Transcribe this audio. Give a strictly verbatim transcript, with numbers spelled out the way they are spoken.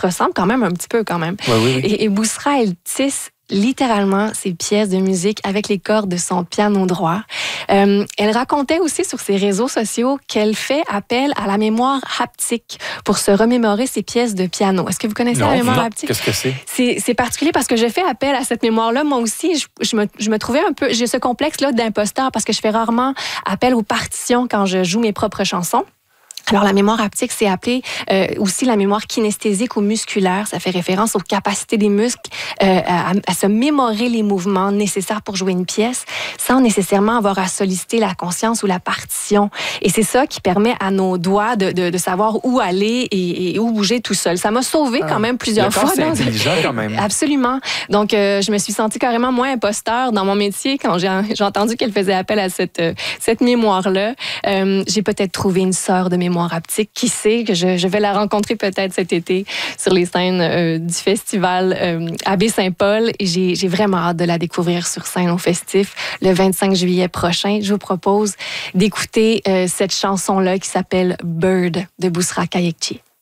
ressemblent quand même un petit peu quand même. Ouais, oui, oui. Et, et Boussra, elle tisse littéralement ses pièces de musique avec les cordes de son piano droit. Euh, elle racontait aussi sur ses réseaux sociaux qu'elle fait appel à la mémoire haptique pour se remémorer ses pièces de piano. Est-ce que vous connaissez Non, la mémoire non. haptique? Qu'est-ce que c'est? C'est, c'est particulier parce que je fais appel à cette mémoire-là. Moi aussi, je, je, me, je me trouvais un peu... J'ai ce complexe-là d'imposteur parce que je fais rarement appel aux partitions quand je joue mes propres chansons. Alors, la mémoire haptique, c'est appelé euh, aussi la mémoire kinesthésique ou musculaire. Ça fait référence aux capacités des muscles euh, à, à se mémorer les mouvements nécessaires pour jouer une pièce sans nécessairement avoir à solliciter la conscience ou la partition. Et c'est ça qui permet à nos doigts de, de, de savoir où aller et, et où bouger tout seul. Ça m'a sauvé quand même plusieurs le corps, fois. C'est dans... intelligent quand même. Absolument. Donc, euh, je me suis sentie carrément moins imposteur dans mon métier quand j'ai, j'ai entendu qu'elle faisait appel à cette, euh, cette mémoire-là. Euh, j'ai peut-être trouvé une sœur de mémoire haptique. Qui sait que je, je vais la rencontrer peut-être cet été sur les scènes euh, du festival euh, à Baie-Saint-Paul. Et j'ai, j'ai vraiment hâte de la découvrir sur scène au Festif le vingt-cinq juillet prochain. Je vous propose d'écouter euh, cette chanson-là qui s'appelle Bird de Boussra Kayekci.